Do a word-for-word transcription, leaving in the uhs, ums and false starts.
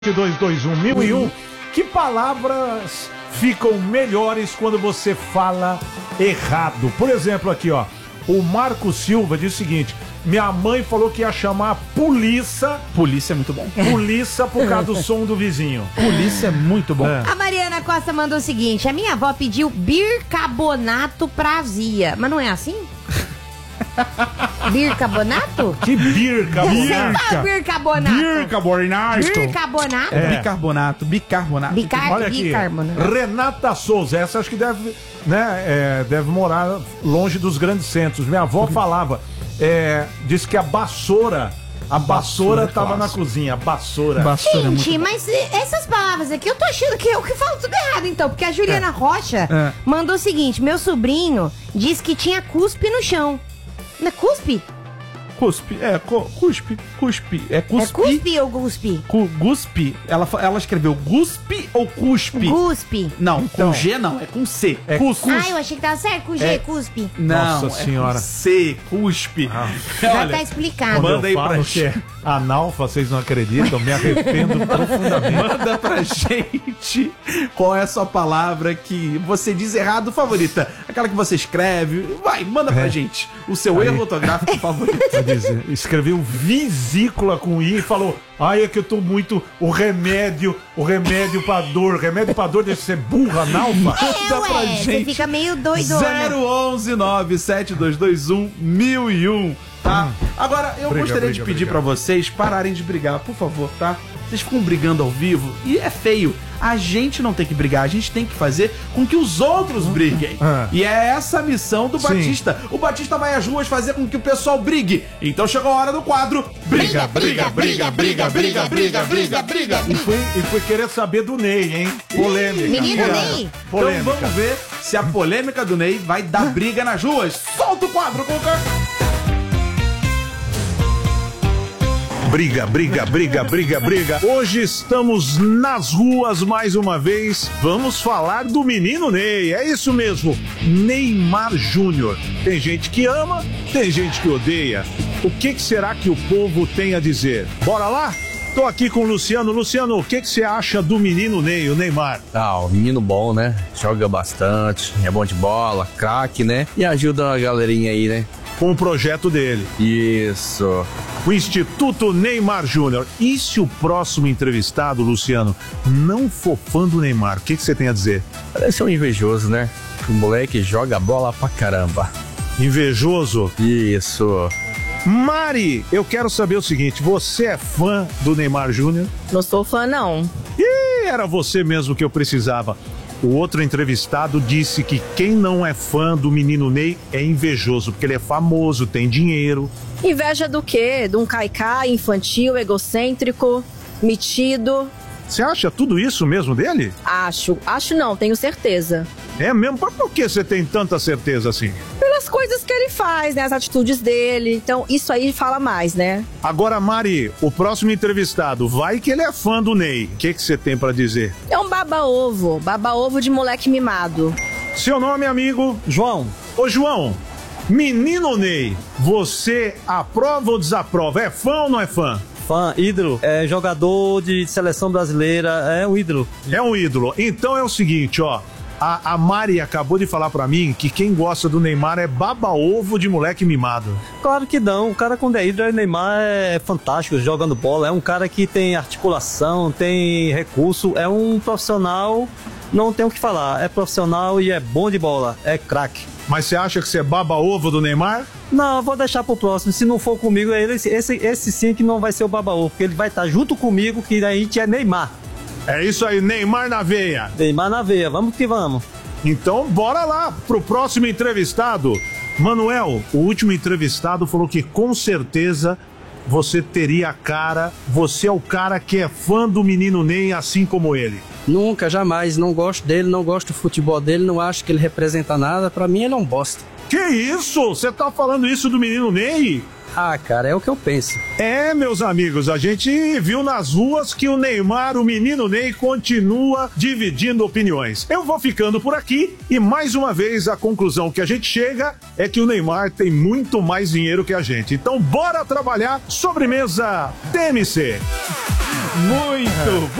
dois dois um mil e um, que palavras ficam melhores quando você fala errado? Por exemplo, aqui ó, o Marco Silva diz o seguinte: minha mãe falou que ia chamar a polícia. Polícia é muito bom. Polícia por causa do som do vizinho. Polícia é muito bom. É. A Mariana Costa mandou o seguinte: a minha avó pediu bicarbonato pra azia. Mas não é assim? Bicarbonato? Que bicarbonato? Bicarbonato. Bicarbonato. Bicarbonato? É. Bicarbonato, bicarbonato. Bicar... Olha aqui, bicarbonato. Renata Souza, essa acho que deve, né, é, deve morar longe dos grandes centros. Minha avó falava, é, disse que a vassoura, a vassoura tava na cozinha, a vassoura. Vassoura é Gente, muito mas essas palavras aqui, eu tô achando que eu que falo tudo errado, então. Porque a Juliana É. Rocha É. mandou o seguinte: meu sobrinho disse que tinha cuspe no chão. Não é cuspe? Cuspe, é, co, cuspe, cuspe. É cuspe. É cuspe ou guspe? Cu, guspe. Ela, fa- ela escreveu guspe ou cuspe? Guspe. Não, Então. com G não, é com C. É cuspe. Ah, eu achei que tava certo com G, É. cuspe. Não, Nossa é senhora. com C, cuspe. Ah. Já tá explicado. Quando Manda eu aí falo pra que é analfa, vocês não acreditam, me arrependo profundamente. Manda pra gente qual é a sua palavra que você diz errado favorita. Aquela que você escreve. Vai, manda pra É. gente o seu Aí. erro ortográfico favorito. Quer dizer, escreveu vesícula com I e falou: ai, é que eu tô muito. O remédio, o remédio pra dor. Remédio pra dor deve ser burra, analfa. É, Manda pra ué, você gente. fica meio doido. zero onze nove sete dois dois um mil e um, tá? Agora, eu Briga, gostaria briga, de pedir briga. pra vocês pararem de brigar, por favor, tá? Vocês ficam brigando ao vivo e é feio. A gente não tem que brigar, a gente tem que fazer com que os outros briguem. Ah. E é essa a missão do Sim. Batista. O Batista vai às ruas fazer com que o pessoal brigue. Então chegou a hora do quadro. Briga, briga, briga, briga, briga, briga, briga, briga. E fui, e fui querer saber do Ney, hein? Polêmica. Menino Polêmica. Ney? Polêmica. Então vamos ver se a polêmica do Ney vai dar briga nas ruas. Solta o quadro, Cuca. Briga, briga, briga, briga, briga. Hoje estamos nas ruas mais uma vez. Vamos falar do menino Ney. É isso mesmo, Neymar Júnior. Tem gente que ama, tem gente que odeia. O que, que será que o povo tem a dizer? Bora lá? Tô aqui com o Luciano. Luciano, o que, que você acha do menino Ney, o Neymar? Ah, o menino bom, né? Joga bastante, é bom de bola, craque, né? E ajuda a galerinha aí, né? Com o projeto dele, Isso. o Instituto Neymar Júnior. E se o próximo entrevistado, Luciano, não for fã do Neymar, o que, que você tem a dizer? Parece um invejoso, né? O moleque joga bola pra caramba. Invejoso? Isso. Mari, eu quero saber o seguinte: você é fã do Neymar Júnior? Não sou fã, não. Ih, era você mesmo que eu precisava. O outro entrevistado disse que quem não é fã do menino Ney é invejoso, porque ele é famoso, tem dinheiro. Inveja do quê? De um caicai infantil, egocêntrico, metido. Você acha tudo isso mesmo dele? Acho. Acho não, tenho certeza. É mesmo? Mas por que você tem tanta certeza assim? Pelas coisas que ele faz, né? As atitudes dele. Então, isso aí fala mais, né? Agora, Mari, o próximo entrevistado, vai que ele é fã do Ney. O que, que você tem pra dizer? É um baba-ovo. Baba-ovo de moleque mimado. Seu nome, amigo? João, Ô, João, menino Ney, você aprova ou desaprova? É fã ou não é fã? fã, ídolo, é jogador de seleção brasileira, é um ídolo. É um ídolo. Então é o seguinte, ó. A, a Mari acabou de falar pra mim que quem gosta do Neymar é baba-ovo de moleque mimado. Claro que não, o cara quando é ídolo, o Neymar é fantástico jogando bola, é um cara que tem articulação, tem recurso, é um profissional, não tem o que falar, é profissional e é bom de bola, é craque. Mas você acha que você é baba-ovo do Neymar? Não, eu vou deixar pro próximo, se não for comigo, ele, esse, esse sim que não vai ser o baba-ovo, porque ele vai estar junto comigo, que a gente é Neymar. É isso aí, Neymar na veia. Neymar na veia, vamos que vamos. Então bora lá pro próximo entrevistado. Manuel, o último entrevistado falou que com certeza você teria a cara, você é o cara que é fã do menino Ney, assim como ele. Nunca, jamais, não gosto dele, não gosto do futebol dele, não acho que ele representa nada, pra mim ele é um bosta. Que isso? Você tá falando isso do menino Ney? Ah, cara, é o que eu penso. É, meus amigos, a gente viu nas ruas que o Neymar, o menino Ney, continua dividindo opiniões. Eu vou ficando por aqui e, mais uma vez, a conclusão que a gente chega é que o Neymar tem muito mais dinheiro que a gente. Então, bora trabalhar. Sobremesa T M C. Muito